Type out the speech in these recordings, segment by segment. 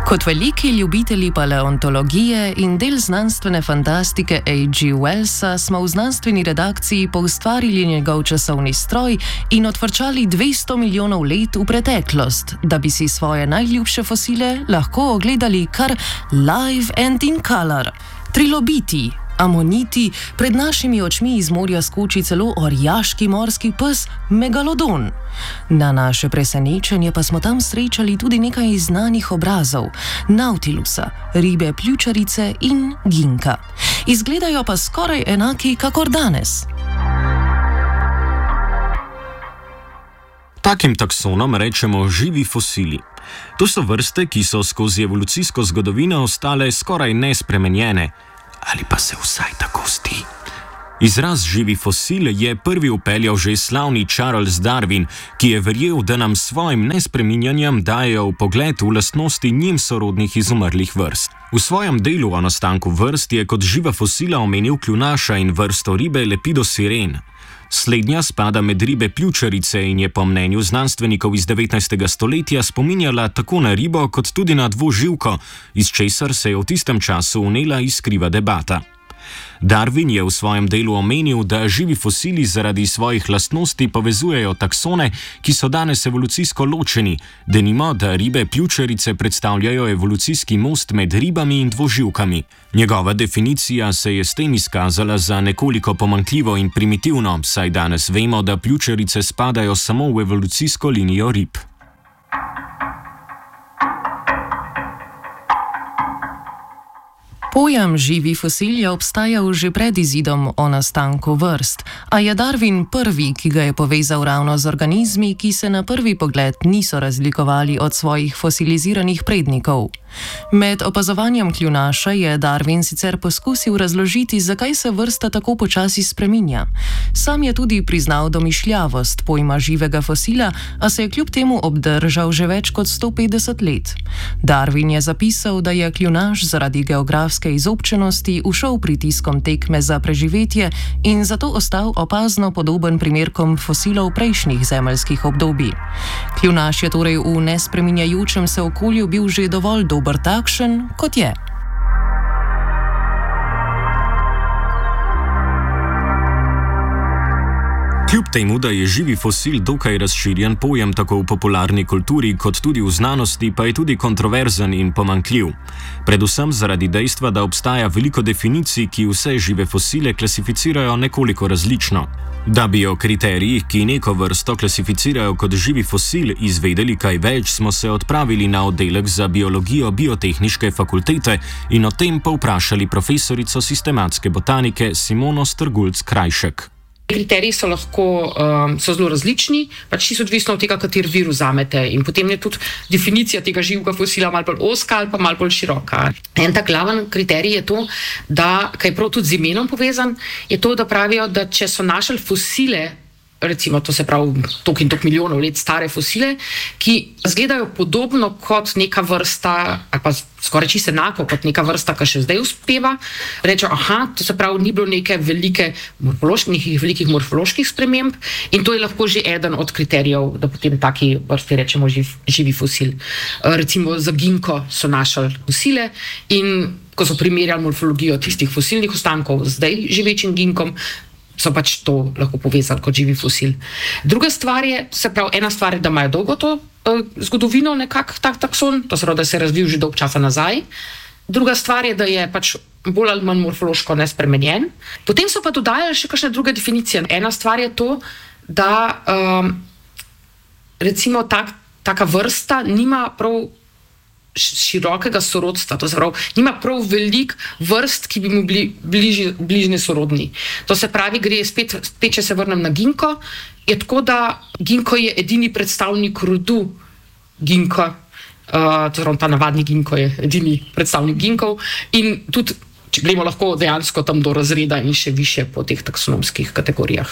Kot veliki ljubitelji paleontologije in del znanstvene fantastike A.G. Wellsa smo v znanstveni redakciji poustvarili njegov časovni stroj in odvrčali 200 milijonov let v preteklost, da bi si svoje najljubše fosile lahko ogledali kar live and in color. Trilobiti, amoniti, pred našimi očmi iz morja skoči celo orjaški morski pes megalodon. Na naše presenečenje pa smo tam srečali tudi nekaj znanih obrazov, nautilusa, ribe pljučarice in ginka. Izgledajo pa skoraj enaki kakor danes. Takim taksonom rečemo živi fosili. To so vrste, ki so skozi evolucijsko zgodovino ostale skoraj nespremenjene. Ali pa se vsaj tako zdi. Izraz živi fosil je prvi vpeljal že slavni Charles Darwin, ki je verjel, da nam s svojim nespreminjanjem dajejo vpogled v lastnosti njim sorodnih izumrlih vrst. V svojem delu o nastanku vrst je kot živa fosila omenil kljunaša in vrsto ribe Lepidosiren. Slednja spada med ribe pljučarice in je po mnenju znanstvenikov iz 19. stoletja spominjala tako na ribo kot tudi na dvoživko, iz česar se je v tistem času vnela iskriva debata. Darwin je v svojem delu omenil, da živi fosili zaradi svojih lastnosti povezujejo taksone, ki so danes evolucijsko ločeni, denimo, da ribe pljučarice predstavljajo evolucijski most med ribami in dvoživkami. Njegova definicija se je s tem izkazala za nekoliko pomanjkljivo in primitivno, saj danes vemo, da pljučarice spadajo samo v evolucijsko linijo rib. Pojem živi fosil je obstajal že pred izidom o nastanku vrst, a je Darwin prvi, ki ga je povezal ravno z organizmi, ki se na prvi pogled niso razlikovali od svojih fosiliziranih prednikov. Med opazovanjem kljunaša je Darwin sicer poskusil razložiti, zakaj se vrsta tako počasi spreminja. Sam je tudi priznal domišljavost pojma živega fosila, a se je kljub temu obdržal že več kot 150 let. Darwin je zapisal, da je kljunaš zaradi geografske izobčenosti ušel pritiskom tekme za preživetje in zato ostal opazno podoben primerkom fosilov prejšnjih zemeljskih obdobij. Kljunaš je torej v nespreminjajočem se okolju bil že dovolj dober takšen, kot je. Kljub temu, da je živi fosil dokaj razširjen pojem tako v popularni kulturi kot tudi v znanosti, pa je tudi kontroverzen in pomanjkljiv. Predvsem zaradi dejstva, da obstaja veliko definicij, ki vse žive fosile klasificirajo nekoliko različno. Da bi o kriterijih, ki neko vrsto klasificirajo kot živi fosil, izvedeli kaj več, smo se odpravili na oddelek za biologijo Biotehniške fakultete in o tem povprašali profesorico sistematske botanike Simono Strgulc-Krajšek. Kriteriji so zelo različni, pač čisto odvisno od tega, kateri vir vzamete. In potem je tudi definicija tega živega fosila malo bolj ozka ali pa malo bolj široka. En tak glaven kriterij je to, da, kaj je prav tudi z imenom povezan, je to, da pravijo, da če so našli fosile, recimo to se pravi toliko in toliko milijonov let stare fosile, ki izgledajo podobno kot neka vrsta, ali pa skoraj čisto enako kot neka vrsta, ki še zdaj uspeva, rečejo, to se pravi, ni bilo neke velikih morfoloških sprememb in to je lahko že eden od kriterijev, da potem taki vrsti rečemo živi fosil. Recimo za ginko so našli fosile in ko so primerjali morfologijo tistih fosilnih ostankov z zdaj živečim ginkom, so pač to lahko povezali kot živi fosil. Druga stvar je, se pravi, ena stvar je, da imajo dolgo to zgodovino nekak tak takson, to se pravi, da se je razvil že dolg časa nazaj. Druga stvar je, da je pač bolj ali manj morfološko nespremenjen. Potem so pa dodajali še kakšne druge definicije. Ena stvar je to, da recimo taka vrsta nima prav širokega sorodstva, to se pravi, nima prav velik vrst, ki bi mu bili bližnji sorodni. To se pravi, gre spet, če se vrnem na ginko, je tako, da ginko je edini predstavnik rodu ginka, to se pravi, ta navadni ginko je edini predstavnik ginkov in tudi, če gremo lahko dejansko tam do razreda in še više po teh taksonomskih kategorijah.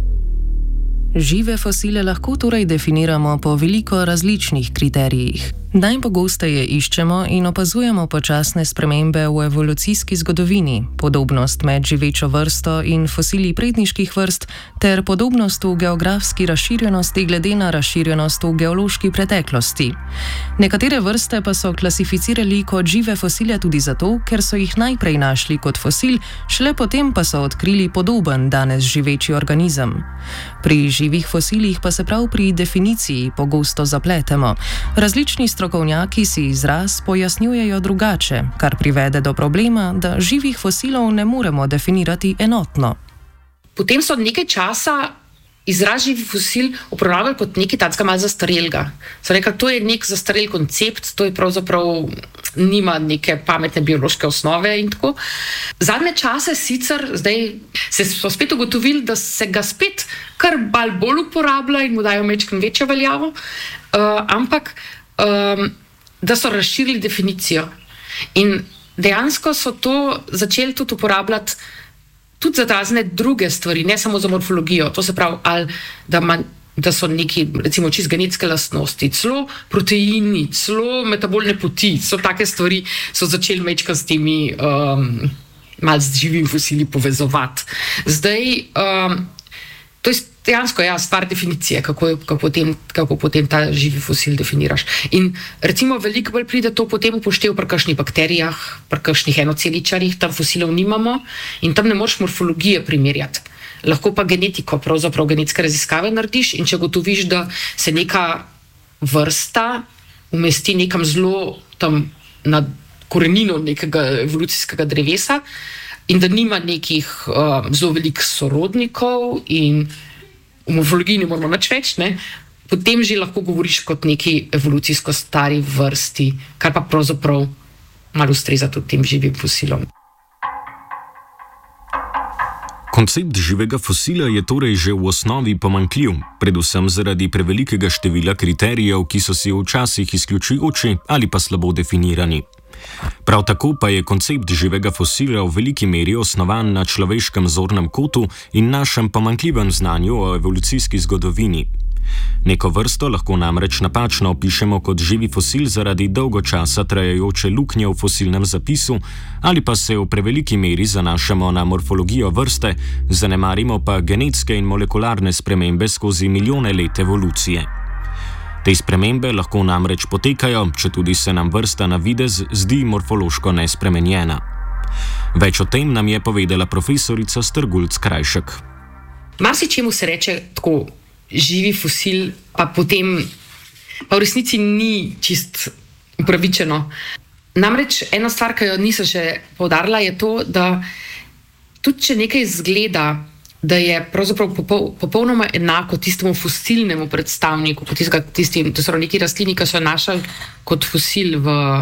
Žive fosile lahko torej definiramo po veliko različnih kriterijih. Najpogosteje iščemo in opazujemo počasne spremembe v evolucijski zgodovini, podobnost med živečo vrsto in fosili predniških vrst ter podobnost v geografski razširjenosti glede na razširjenost v geološki preteklosti. Nekatere vrste pa so klasificirali kot žive fosile tudi zato, ker so jih najprej našli kot fosil, šele potem pa so odkrili podoben danes živeči organizem. Pri živih fosilih pa se prav pri definiciji pogosto zapletemo. Različni strokovnjaki si izraz pojasnjujejo drugače, kar privede do problema, da živih fosilov ne moremo definirati enotno. Potem so nekaj časa izraz živi fosil uporabljali kot nekaj takega malo zastarelega. So rekli, to je nek zastarel koncept, to je pravzaprav nima neke pametne biološke osnove in tako. Zadnje čase sicer, zdaj so spet ugotovili, da se ga spet kar bolj uporablja in mu dajo majčkeno večjo veljavo, ampak da so razširili definicijo. In dejansko so to začeli tudi uporabljati tudi za razne druge stvari, ne samo za morfologijo. To se pravi, ali da so neki, recimo, čist genetske lastnosti, celo proteini, celo metabolne poti, so take stvari, so začeli majčkeno s temi malo z živimi fosili povezovati. Zdaj, to je dejansko stvar definicije, kako potem ta živi fosil definiraš. In recimo veliko bolj pride to potem upoštev pri kakšnih bakterijah, pri kakšnih enoceličarjih, tam fosilov nimamo in tam ne moreš morfologije primerjati. Lahko pa genetiko, pravzaprav genetske raziskave narediš in če gotoviš, da se neka vrsta umesti nekam zelo tam na korenino nekega evolucijskega drevesa in da nima nekih zelo velikih sorodnikov in v morfologiji ne moramo nič več, potem že lahko govoriš kot neki evolucijsko stari vrsti, kar pa pravzaprav malo ustreza tudi tem živim fosilom. Koncept živega fosila je torej že v osnovi pomanjkljiv, predvsem zaradi prevelikega števila kriterijev, ki so si včasih izključujoči ali pa slabo definirani. Prav tako pa je koncept živega fosila v veliki meri osnovan na človeškem zornem kotu in našem pomanjkljivem znanju o evolucijski zgodovini. Neko vrsto lahko namreč napačno opišemo kot živi fosil zaradi dolgo časa trajajoče luknje v fosilnem zapisu ali pa se v preveliki meri zanašamo na morfologijo vrste, zanemarimo pa genetske in molekularne spremembe skozi milijone let evolucije. Te spremembe lahko namreč potekajo, četudi se nam vrsta na videz zdi morfološko nespremenjena. Več o tem nam je povedala profesorica Strgulc Krajšek. Marsičemu se reče tako živi fosil, pa potem pa v resnici ni čist upravičeno. Namreč ena stvar, ki jo nisem še poudarila, je to, da tudi če nekaj izgleda, da je pravzaprav popolnoma enako tistemu fosilnemu predstavniku, to so neki rastlini, ki so našli kot fosil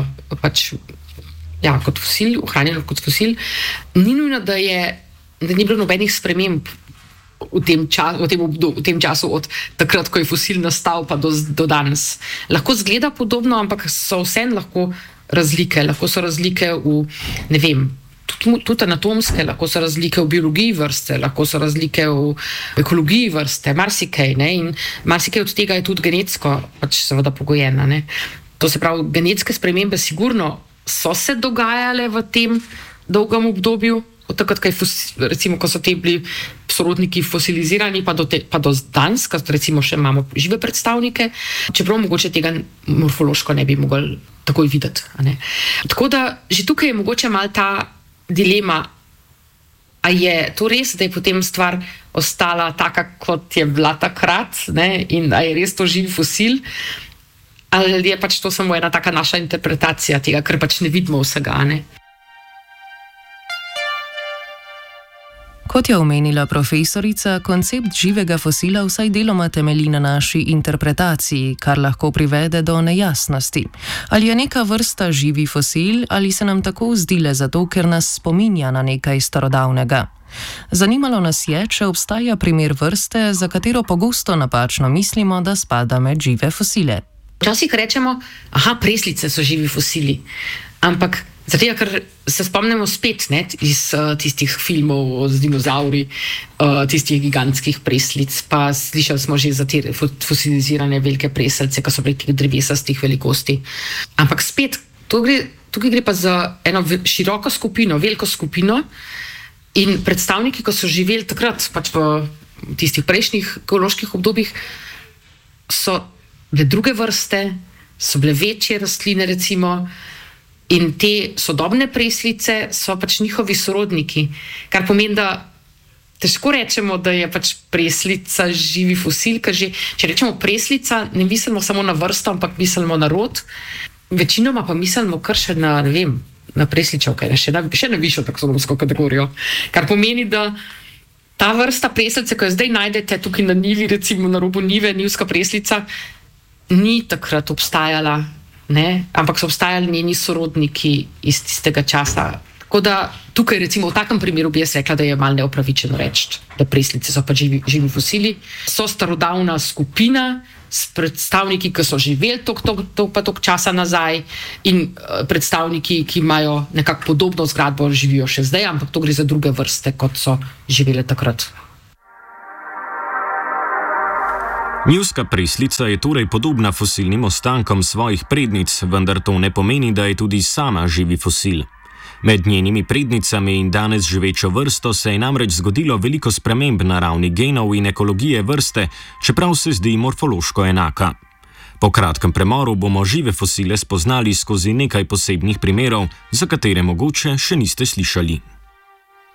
kot fosil, ohranjeno kot fosil, ni nujno, da ni bilo nobenih sprememb v tem času od takrat, ko je fosil nastal pa do danes. Lahko zgleda podobno, ampak so vseeno lahko razlike. Lahko so razlike v, ne vem, tudi anatomske, lahko so razlike v biologiji vrste, lahko so razlike v ekologiji vrste, marsikaj, in marsikaj od tega je tudi genetsko seveda pogojena. To se pravi, genetske spremembe sigurno so se dogajale v tem dolgem obdobju, od takrat, recimo, ko so te bili sorodniki fosilizirani, pa do danes, ko recimo še imamo žive predstavnike, čeprav mogoče tega morfološko ne bi mogli takoj videti. Tako da že tukaj je mogoče malo ta dilema, a je to res, da je potem stvar ostala taka, kot je bila takrat, in a je res to živi fosil, ali je to samo ena taka naša interpretacija tega, ker ne vidimo vsega. Kot je omenila profesorica, koncept živega fosila vsaj deloma temelji na naši interpretaciji, kar lahko privede do nejasnosti. Ali je neka vrsta živi fosil, ali se nam tako zdi le zato, ker nas spominja na nekaj starodavnega. Zanimalo nas je, če obstaja primer vrste, za katero pogosto napačno mislimo, da spada med žive fosile. Včasih rečemo, preslice so živi fosili, ampak Zato, ker se spomnimo spet iz tistih filmov z dinozauri, tistih gigantskih preslic, pa slišali smo že za te fosilizirane velike preselce, ki so bili teh drevesastih velikosti. Ampak spet, tukaj gre pa za eno široko skupino, veliko skupino in predstavniki, ki so živeli takrat, pač v tistih prejšnjih geoloških obdobjih, so bile druge vrste, so bile večje rastline recimo, in te sodobne preslice so pač njihovi sorodniki, kar pomeni, da težko rečemo, da je pač preslica živi fosil, ker že, če rečemo preslica, ne mislimo samo na vrsto, ampak mislimo na rod. Večinoma pa mislimo kar še na, ne vem, na presličevke, še na višjo taksonomsko kategorijo. Kar pomeni, da ta vrsta preslice, ko jo zdaj najdete tukaj na njivi, recimo na robu njive, njivska preslica, ni takrat obstajala, ne? Ampak so obstajali njeni sorodniki iz tistega časa. Tako da tukaj recimo v takem primeru bi jaz rekla, da je malo neopravičeno reči, da preslice so pa živi fosili. So starodavna skupina s predstavniki, ki so živeli toliko časa nazaj in predstavniki, ki imajo nekako podobno zgradbo, živijo še zdaj, ampak to gre za druge vrste, kot so živele takrat. Njivska preslica je torej podobna fosilnim ostankom svojih prednic, vendar to ne pomeni, da je tudi sama živi fosil. Med njenimi prednicami in danes živečo vrsto se je namreč zgodilo veliko sprememb na ravni genov in ekologije vrste, čeprav se zdi morfološko enaka. Po kratkem premoru bomo žive fosile spoznali skozi nekaj posebnih primerov, za katere mogoče še niste slišali.